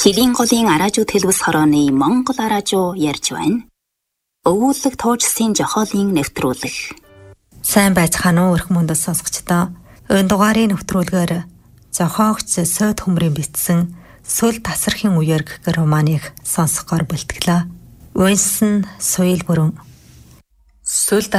Шилийн голын араажуу төлөвс хорооны Монгол араажуу ярьж байна. Өвүүлэг туужсын жохоолын нэвтрүүлэг. Сайн байцгаана уу өрх мөндөс сонсогчдоо. Энэ дугаарын нэвтрүүлгээр зохиогч Сойд Хөмрийн бичсэн Сүл тасархын үеэр гэх романыг сонсохоор бэлтгэлээ. Унсан Соёл бүрэн. Сүл